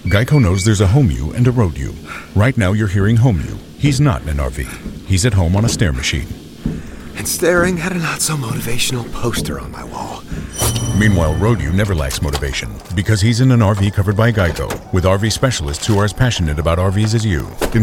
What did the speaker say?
Geico knows there's a home you and a road you. Right now you're hearing home you. He's not in an RV. He's at home on a stair machine. And staring at a not-so-motivational poster on my wall. Meanwhile, road you never lacks motivation because he's in an RV covered by Geico with RV specialists who are as passionate about RVs as you.